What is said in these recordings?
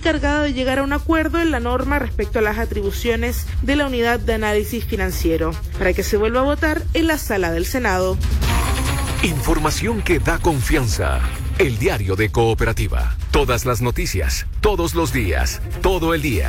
encargada de llegar a un acuerdo en la norma respecto a las atribuciones de la unidad de análisis financiero, para que se vuelva a votar en la sala del Senado. Información que da confianza. El diario de Cooperativa. Todas las noticias, todos los días, todo el día.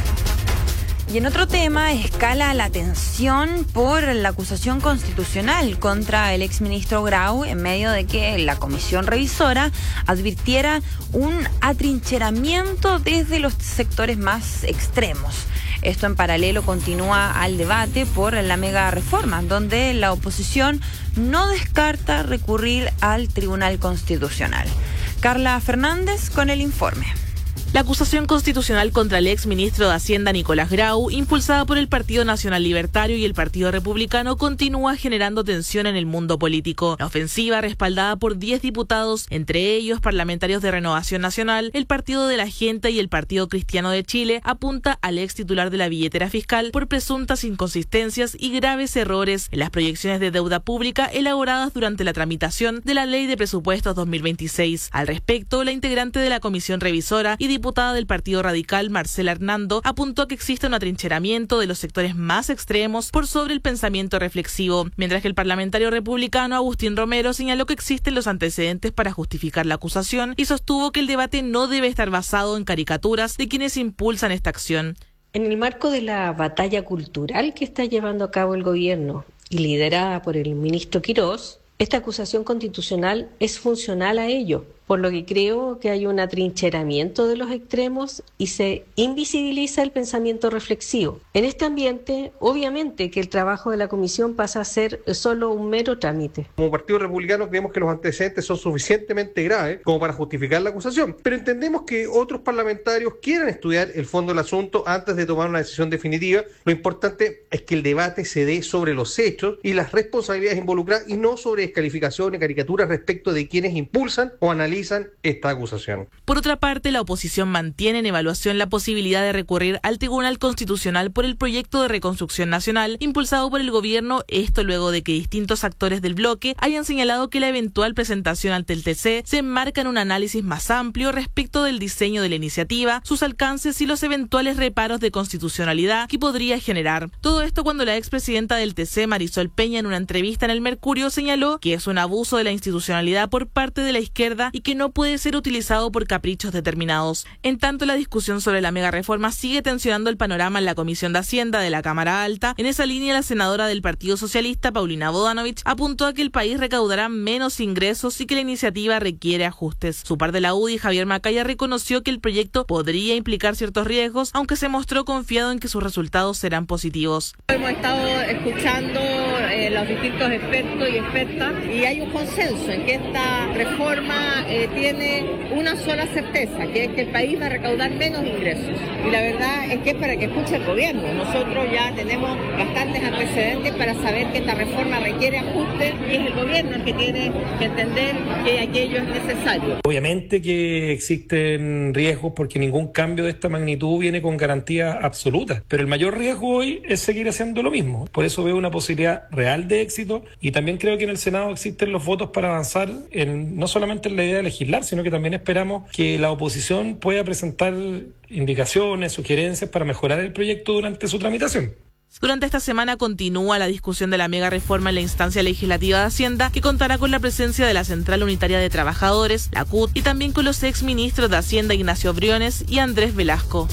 Y en otro tema, escala la tensión por la acusación constitucional contra el exministro Grau en medio de que la comisión revisora advirtiera un atrincheramiento desde los sectores más extremos. Esto en paralelo continúa al debate por la mega reforma, donde la oposición no descarta recurrir al Tribunal Constitucional. Carla Fernández con el informe. La acusación constitucional contra el exministro de Hacienda Nicolás Grau, impulsada por el Partido Nacional Libertario y el Partido Republicano, continúa generando tensión en el mundo político. La ofensiva, respaldada por 10 diputados, entre ellos parlamentarios de Renovación Nacional, el Partido de la Gente y el Partido Cristiano de Chile, apunta al ex titular de la billetera fiscal por presuntas inconsistencias y graves errores en las proyecciones de deuda pública elaboradas durante la tramitación de la Ley de Presupuestos 2026. Al respecto, la integrante de la comisión revisora y diputada del Partido Radical, Marcela Hernando, apuntó que existe un atrincheramiento de los sectores más extremos por sobre el pensamiento reflexivo, mientras que el parlamentario republicano Agustín Romero señaló que existen los antecedentes para justificar la acusación y sostuvo que el debate no debe estar basado en caricaturas de quienes impulsan esta acción. En el marco de la batalla cultural que está llevando a cabo el gobierno y liderada por el ministro Quirós, esta acusación constitucional es funcional a ello, por lo que creo que hay un atrincheramiento de los extremos y se invisibiliza el pensamiento reflexivo. En este ambiente, obviamente que el trabajo de la comisión pasa a ser solo un mero trámite. Como Partido Republicano creemos que los antecedentes son suficientemente graves como para justificar la acusación, pero entendemos que otros parlamentarios quieran estudiar el fondo del asunto antes de tomar una decisión definitiva. Lo importante es que el debate se dé sobre los hechos y las responsabilidades involucradas y no sobre descalificaciones, caricaturas respecto de quienes impulsan o analizan esta acusación. Por otra parte, la oposición mantiene en evaluación la posibilidad de recurrir al Tribunal Constitucional por el proyecto de reconstrucción nacional impulsado por el gobierno, esto luego de que distintos actores del bloque hayan señalado que la eventual presentación ante el TC se enmarca en un análisis más amplio respecto del diseño de la iniciativa, sus alcances y los eventuales reparos de constitucionalidad que podría generar. Todo esto cuando la expresidenta del TC, Marisol Peña, en una entrevista en El Mercurio señaló que es un abuso de la institucionalidad por parte de la izquierda y que no puede ser utilizado por caprichos determinados. En tanto, la discusión sobre la mega reforma sigue tensionando el panorama en la Comisión de Hacienda de la Cámara Alta. En esa línea, la senadora del Partido Socialista, Paulina Bodanovich, apuntó a que el país recaudará menos ingresos y que la iniciativa requiere ajustes. Su par de la UDI, Javier Macaya, reconoció que el proyecto podría implicar ciertos riesgos, aunque se mostró confiado en que sus resultados serán positivos. Hemos estado escuchando los distintos expertos y expertas y hay un consenso en que esta reforma tiene una sola certeza, que es que el país va a recaudar menos ingresos. Y la verdad es que es para que escuche el gobierno. Nosotros ya tenemos bastantes antecedentes para saber que esta reforma requiere ajustes y es el gobierno el que tiene que entender que aquello es necesario. Obviamente que existen riesgos porque ningún cambio de esta magnitud viene con garantía absoluta, pero el mayor riesgo hoy es seguir haciendo lo mismo. Por eso veo una posibilidad real de éxito y también creo que en el Senado existen los votos para avanzar no solamente en la idea de legislar, sino que también esperamos que la oposición pueda presentar indicaciones, sugerencias para mejorar el proyecto durante su tramitación. Durante esta semana continúa la discusión de la mega reforma en la instancia legislativa de Hacienda, que contará con la presencia de la Central Unitaria de Trabajadores, la CUT, y también con los exministros de Hacienda Ignacio Briones y Andrés Velasco.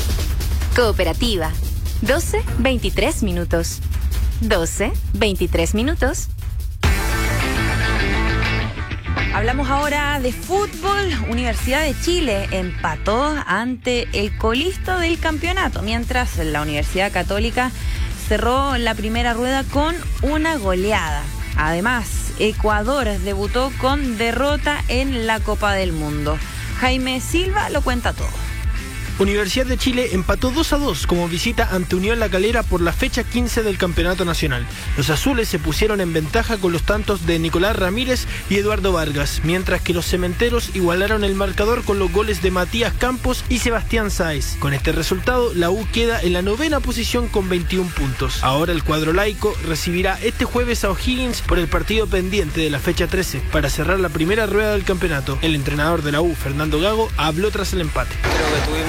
Cooperativa. 12:23 minutos. 12:23 minutos. Hablamos ahora de fútbol. Universidad de Chile empató ante el colista del campeonato, mientras la Universidad Católica cerró la primera rueda con una goleada. Además, Ecuador debutó con derrota en la Copa del Mundo. Jaime Silva lo cuenta todo. Universidad de Chile empató 2-2 como visita ante Unión La Calera por la fecha 15 del Campeonato Nacional. Los azules se pusieron en ventaja con los tantos de Nicolás Ramírez y Eduardo Vargas, mientras que los cementeros igualaron el marcador con los goles de Matías Campos y Sebastián Sáez. Con este resultado, la U queda en la 9ª posición con 21 puntos. Ahora el cuadro laico recibirá este jueves a O'Higgins por el partido pendiente de la fecha 13 para cerrar la primera rueda del campeonato. El entrenador de la U, Fernando Gago, habló tras el empate.